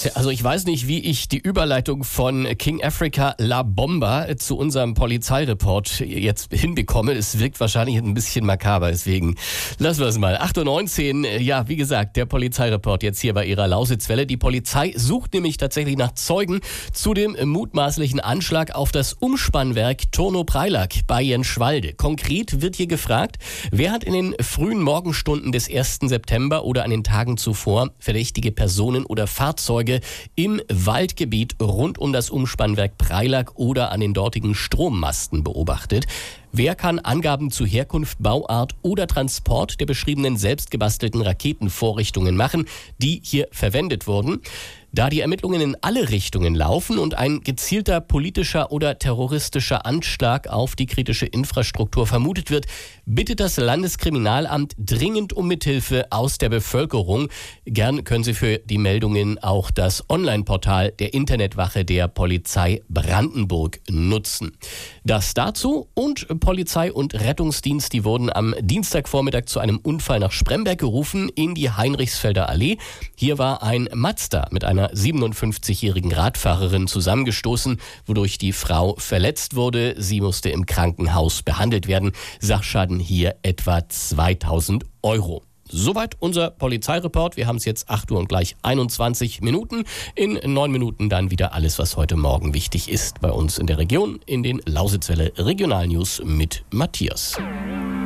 Tja, also ich weiß nicht, wie ich die Überleitung von King Africa La Bomba zu unserem Polizeireport jetzt hinbekomme. Es wirkt wahrscheinlich ein bisschen makaber, deswegen lassen wir es mal. 8:19 Uhr, ja, wie gesagt, der Polizeireport jetzt hier bei Ihrer Lausitzwelle. Die Polizei sucht nämlich tatsächlich nach Zeugen zu dem mutmaßlichen Anschlag auf das Umspannwerk Turno-Preilack bei Jenschwalde. Konkret wird hier gefragt, wer hat in den frühen Morgenstunden des 1. September oder an den Tagen zuvor verdächtige Personen oder Fahrzeuge im Waldgebiet rund um das Umspannwerk Preilack oder an den dortigen Strommasten beobachtet. Wer kann Angaben zu Herkunft, Bauart oder Transport der beschriebenen selbstgebastelten Raketenvorrichtungen machen, die hier verwendet wurden? Da die Ermittlungen in alle Richtungen laufen und ein gezielter politischer oder terroristischer Anschlag auf die kritische Infrastruktur vermutet wird, bittet das Landeskriminalamt dringend um Mithilfe aus der Bevölkerung. Gern können Sie für die Meldungen auch das Online-Portal der Internetwache der Polizei Brandenburg nutzen. Das dazu, und Polizei und Rettungsdienst, die wurden am Dienstagvormittag zu einem Unfall nach Spremberg gerufen in die Heinrichsfelder Allee. Hier war ein Mazda mit einer 57-jährigen Radfahrerin zusammengestoßen, wodurch die Frau verletzt wurde. Sie musste im Krankenhaus behandelt werden. Sachschaden hier etwa 2.000 Euro. Soweit unser Polizeireport. Wir haben es jetzt 8 Uhr und gleich 21 Minuten. In 9 Minuten dann wieder alles, was heute Morgen wichtig ist bei uns in der Region, in den Lausitzwelle Regionalnews mit Matthias.